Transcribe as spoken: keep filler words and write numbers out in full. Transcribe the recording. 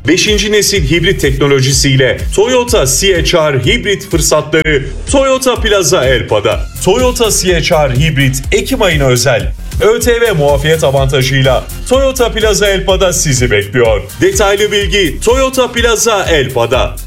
beşinci nesil hibrit teknolojisiyle Toyota C H R hibrit fırsatları Toyota Plaza Elpa'da. Toyota C H R hibrit Ekim ayına özel ÖTV muafiyet avantajıyla Toyota Plaza Elpa'da sizi bekliyor. Detaylı bilgi Toyota Plaza Elpa'da.